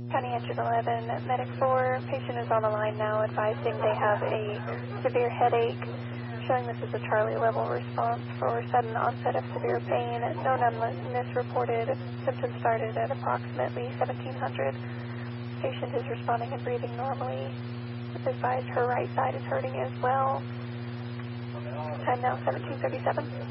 County Engine 11, Medic 4, patient is on the line now advising they have a severe headache, showing this is a Charlie level response for sudden onset of severe pain. No numbness reported. Symptoms started at approximately 1700. Patient is responding and breathing normally. It's advised her right side is hurting as well. Time now 1737.